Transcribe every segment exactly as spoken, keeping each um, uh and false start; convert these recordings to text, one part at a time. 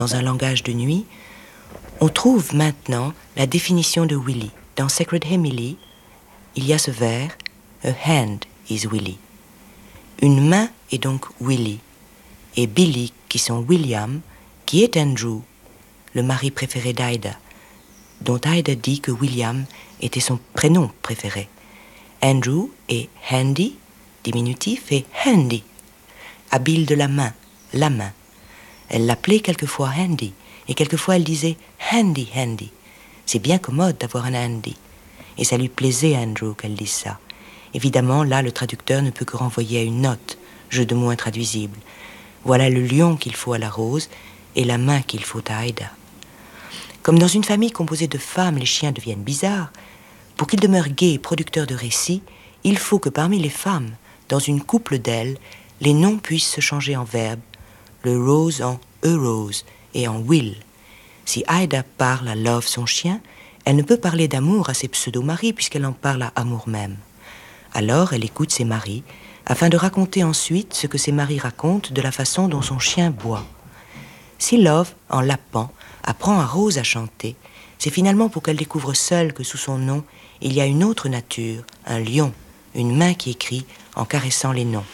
dans un langage de nuit, on trouve maintenant la définition de Willie. Dans Sacred Emily, il y a ce vers « A hand is Willie ». Une main est donc Willie, et Billy, qui sont William, qui est Andrew, le mari préféré d'Ida, dont Ida dit que William était son prénom préféré. Andrew est handy, diminutif, et handy, habile de la main, la main. Elle l'appelait quelquefois handy, et quelquefois elle disait handy, handy. C'est bien commode d'avoir un handy. Et ça lui plaisait à Andrew qu'elle dise ça. Évidemment, là, le traducteur ne peut que renvoyer à une note, jeu de mots intraduisible. Voilà le lion qu'il faut à la rose et la main qu'il faut à Ida. Comme dans une famille composée de femmes, les chiens deviennent bizarres, pour qu'ils demeurent gais et producteurs de récits, il faut que parmi les femmes, dans une couple d'elles, les noms puissent se changer en verbes, le rose en a rose et en will. Si Ida parle à Love, son chien, elle ne peut parler d'amour à ses pseudo-maris puisqu'elle en parle à amour même. Alors elle écoute ses maris, afin de raconter ensuite ce que ses maris racontent de la façon dont son chien boit. Si Love, en l'appant, apprend à Rose à chanter, c'est finalement pour qu'elle découvre seule que sous son nom, il y a une autre nature, un lion, une main qui écrit en caressant les noms.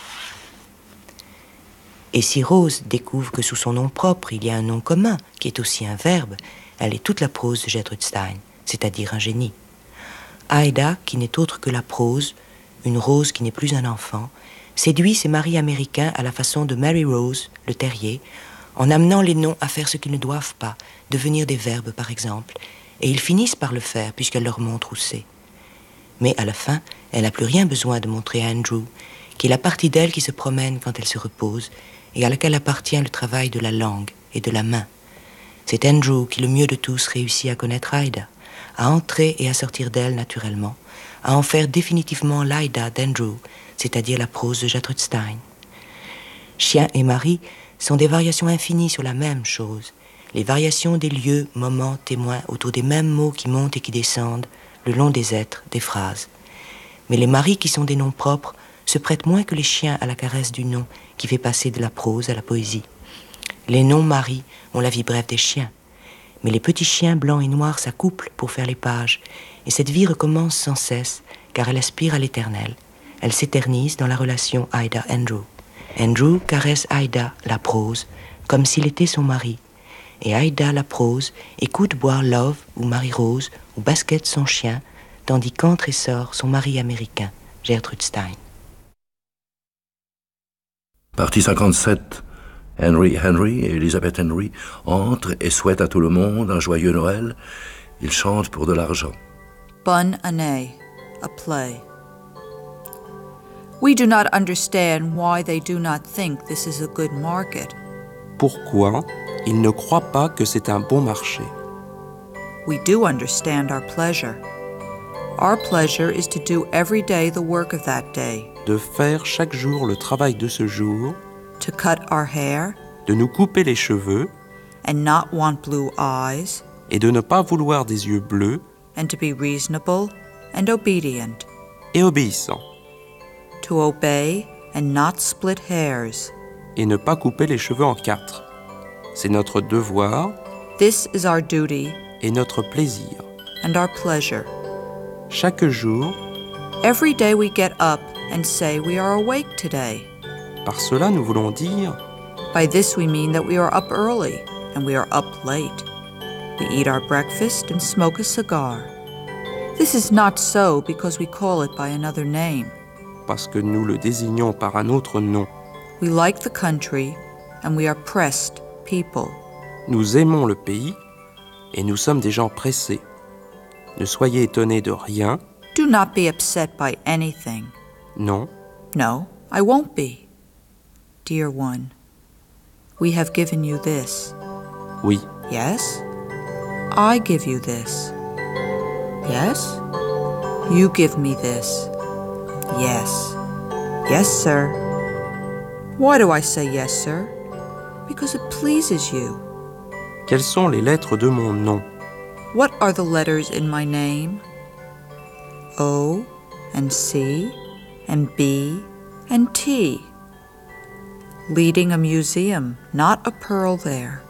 Et si Rose découvre que sous son nom propre, il y a un nom commun, qui est aussi un verbe, elle est toute la prose de Gertrude Stein, c'est-à-dire un génie. Ida, qui n'est autre que la prose, une rose qui n'est plus un enfant, séduit ses maris américains à la façon de Mary Rose, le terrier, en amenant les noms à faire ce qu'ils ne doivent pas, devenir des verbes par exemple, et ils finissent par le faire puisqu'elle leur montre où c'est. Mais à la fin, elle n'a plus rien besoin de montrer à Andrew, qui est la partie d'elle qui se promène quand elle se repose, et à laquelle appartient le travail de la langue et de la main. C'est Andrew qui, le mieux de tous, réussit à connaître Ida, à entrer et à sortir d'elle naturellement, à en faire définitivement l'Ida d'Andrew, c'est-à-dire la prose de Gertrude Stein. Chien et mari sont des variations infinies sur la même chose, les variations des lieux, moments, témoins autour des mêmes mots qui montent et qui descendent le long des êtres, des phrases. Mais les maris qui sont des noms propres se prêtent moins que les chiens à la caresse du nom qui fait passer de la prose à la poésie. Les noms maris ont la vie brève des chiens, mais les petits chiens blancs et noirs s'accouplent pour faire les pages, et cette vie recommence sans cesse, car elle aspire à l'éternel. Elle s'éternise dans la relation Ida-Andrew. Andrew caresse Ida, la prose, comme s'il était son mari, et Ida, la prose, écoute boire Love ou Marie-Rose ou Basket, son chien, tandis qu'entre et sort son mari américain, Gertrude Stein. Partie cinquante-sept. Henry Henry et Elizabeth Henry entrent et souhaitent à tout le monde un joyeux Noël. Ils chantent pour de l'argent. Bun Année, a play. We do not understand why they do not think this is a good market. Pourquoi ils ne croient pas que c'est un bon marché? We do understand our pleasure. Our pleasure is to do every day the work of that day. De faire chaque jour le travail de ce jour, To cut our hair, de nous couper les cheveux and not want blue eyes, et de ne pas vouloir des yeux bleus and to be reasonable and obedient. et obéissants, To obey and not split hairs. et ne pas couper les cheveux en quatre. C'est notre devoir This is our duty et notre plaisir. and our pleasure. Chaque jour, Every day we get up and say we are awake today. par cela nous voulons dire By this we mean that we are up early and we are up late. We eat our breakfast and smoke a cigar. This is not so because we call it by another name. parce que nous le désignons par un autre nom. We like the country and we are pressed people. Nous aimons le pays et nous sommes des gens pressés. Ne soyez étonnés de rien. Do not be upset by anything. Non, No, I won't be. Dear one, we have given you this. oui, Yes? I give you this. Yes? You give me this. Yes. Yes, sir. Why do I say yes, sir? Because it pleases you. quelles sont les lettres de mon nom? What are the letters in my name? O and C and B and T. Leading a museum, not a pearl there.